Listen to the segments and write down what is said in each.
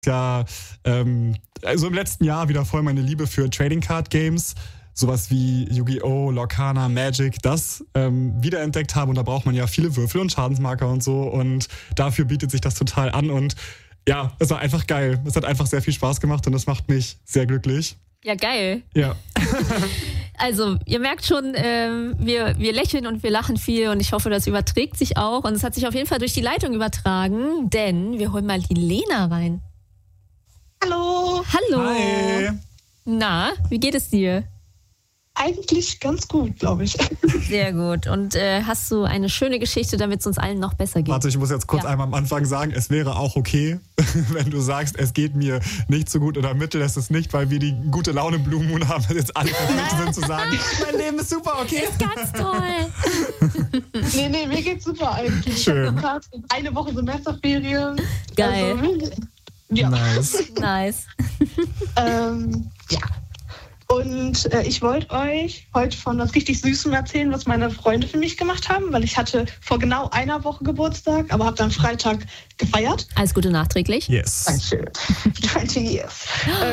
Ja, also im letzten Jahr wieder voll meine Liebe für Trading Card Games, sowas wie Yu-Gi-Oh!, Lorcana, Magic, das wiederentdeckt habe. Und da braucht man ja viele Würfel und Schadensmarker und so. Und dafür bietet sich das total an. Und ja, es war einfach geil. Es hat einfach sehr viel Spaß gemacht und das macht mich sehr glücklich. Ja, geil. Ja. Also, ihr merkt schon, wir lächeln und wir lachen viel und ich hoffe, das überträgt sich auch. Und es hat sich auf jeden Fall durch die Leitung übertragen, denn wir holen mal die Lena rein. Hallo. Hallo. Hi. Na, wie geht es dir? Eigentlich ganz gut, glaube ich. Sehr gut. Und hast du eine schöne Geschichte, damit es uns allen noch besser geht? Warte, ich muss jetzt kurz einmal am Anfang sagen, es wäre auch okay, wenn du sagst, es geht mir nicht so gut oder mittel. Es ist nicht, weil wir die gute Laune Blue Moon haben, dass jetzt alle verpflichtet sind zu sagen, mein Leben ist super, okay? Ist ganz toll. Nee, mir geht's super eigentlich. Schön. Ich habe eine Woche Semesterferien. Geil. Also, ja. Nice. Ja. Und ich wollte euch heute von was richtig Süßem erzählen, was meine Freunde für mich gemacht haben, weil ich hatte vor genau einer Woche Geburtstag, aber habe dann Freitag gefeiert. Alles Gute nachträglich. Yes. Dankeschön. 20 years.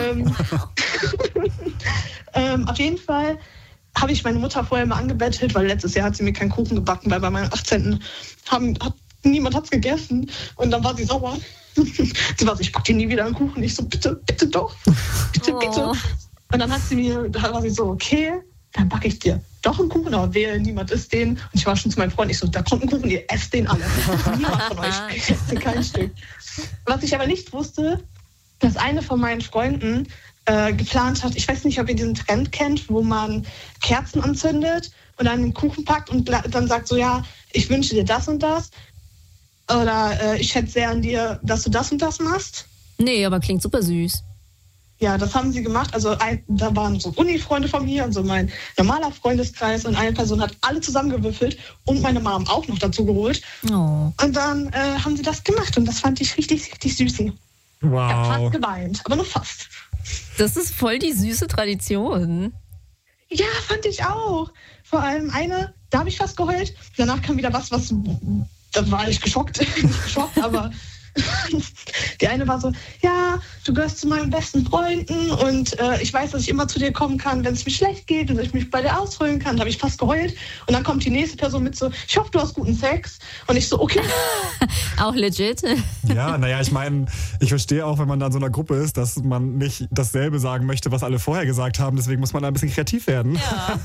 Auf jeden Fall habe ich meine Mutter vorher mal angebettelt, weil letztes Jahr hat sie mir keinen Kuchen gebacken, weil bei meinem 18. Niemand hat's gegessen. Und dann war sie sauer. Sie war so, ich back dir nie wieder einen Kuchen. Ich so, bitte doch. Bitte. Und dann war sie so, okay, dann backe ich dir doch einen Kuchen, aber wehe, niemand isst den. Und ich war schon zu meinem Freund, ich so, da kommt ein Kuchen, ihr esst den alle. Niemand von euch isst kein Stück. Was ich aber nicht wusste, dass eine von meinen Freunden geplant hat, ich weiß nicht, ob ihr diesen Trend kennt, wo man Kerzen anzündet und dann den Kuchen packt und dann sagt so, ja, ich wünsche dir das und das. Oder ich schätze sehr an dir, dass du das und das machst. Nee, aber klingt super süß. Ja, das haben sie gemacht. Also da waren so Uni-Freunde von mir und so mein normaler Freundeskreis und eine Person hat alle zusammengewürfelt und meine Mom auch noch dazu geholt. Oh. Und dann haben sie das gemacht und das fand ich richtig, richtig süß. Ich habe fast geweint, aber nur fast. Das ist voll die süße Tradition. Ja, fand ich auch. Vor allem eine, da habe ich fast geheult. Danach kam wieder was, da war ich geschockt. Nicht geschockt, aber die eine war so, ja, du gehörst zu meinen besten Freunden und ich weiß, dass ich immer zu dir kommen kann, wenn es mir schlecht geht und dass ich mich bei dir ausholen kann. Da habe ich fast geheult. Und dann kommt die nächste Person mit so, ich hoffe, du hast guten Sex. Und ich so, okay. Auch legit. Ja, naja, ich meine, ich verstehe auch, wenn man da in so einer Gruppe ist, dass man nicht dasselbe sagen möchte, was alle vorher gesagt haben. Deswegen muss man da ein bisschen kreativ werden. Ja.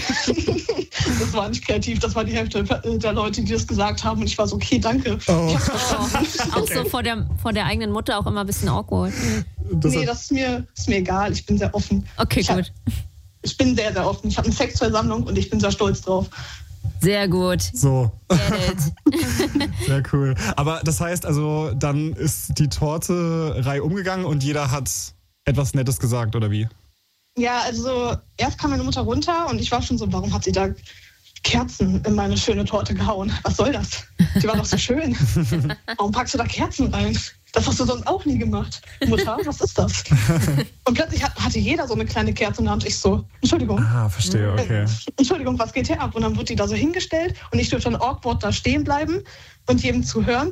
Das war nicht kreativ, das war die Hälfte der Leute, die das gesagt haben. Und ich war so, okay, danke. Oh. Auch so vor der eigenen Mutter auch immer ein bisschen awkward. Das ist mir egal. Ich bin sehr offen. Okay, gut. Ich bin sehr, sehr offen. Ich habe eine Sexversammlung und ich bin sehr stolz drauf. Sehr gut. So. Get it. Sehr cool. Aber das heißt also, dann ist die Torte-Reihe umgegangen und jeder hat etwas Nettes gesagt, oder wie? Ja, also erst kam meine Mutter runter und ich war schon so, warum hat sie da Kerzen in meine schöne Torte gehauen? Was soll das? Die war doch so schön. Warum packst du da Kerzen rein? Das hast du sonst auch nie gemacht. Mutter, was ist das? Und plötzlich hatte jeder so eine kleine Kerze in der Hand. Ich so, Entschuldigung. Ah, verstehe, okay. Entschuldigung, was geht hier ab? Und dann wird die da so hingestellt und ich durfte dann awkward da stehen bleiben und jedem zuhören.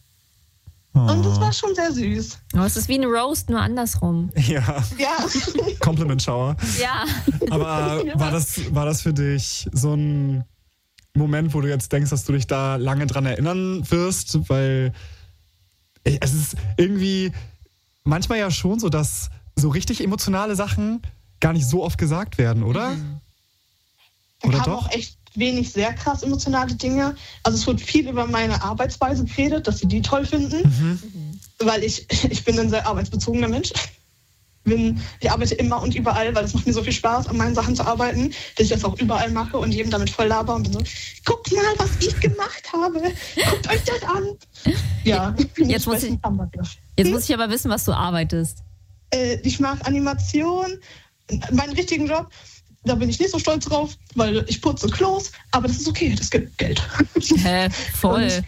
Und das war schon sehr süß. Oh, es ist wie ein Roast, nur andersrum. Ja. Compliment Shower. Ja. Aber war das für dich so ein Moment, wo du jetzt denkst, dass du dich da lange dran erinnern wirst? Weil es ist irgendwie manchmal ja schon so, dass so richtig emotionale Sachen gar nicht so oft gesagt werden, oder? Mhm. Oder Da kamen doch? auch echt wenig sehr krass emotionale Dinge. Also es wird viel über meine Arbeitsweise geredet, dass sie die toll finden. Weil ich bin ein sehr arbeitsbezogener Mensch. Ich arbeite immer und überall, weil es macht mir so viel Spaß, an meinen Sachen zu arbeiten, dass ich das auch überall mache und jedem damit voll laber und bin so, guckt mal, was ich gemacht habe. Guckt euch das an. Ja. Jetzt muss ich aber wissen, was du arbeitest. Ich mache Animation. Meinen richtigen Job, da bin ich nicht so stolz drauf, weil ich putze Klos, aber das ist okay, das gibt Geld. Hä? Voll.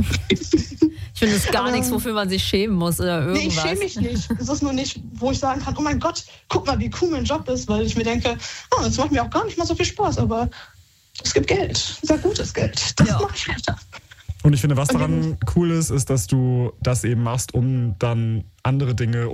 Ich finde, es ist gar nichts, wofür man sich schämen muss oder irgendwas. Nee, ich schäme mich nicht. Es ist nur nicht, wo ich sagen kann, oh mein Gott, guck mal, wie cool mein Job ist, weil ich mir denke, das macht mir auch gar nicht mal so viel Spaß, aber es gibt Geld, sehr gutes Geld. Das mache ich weiter. Und ich finde, was daran cool ist, dass du das eben machst, um dann andere Dinge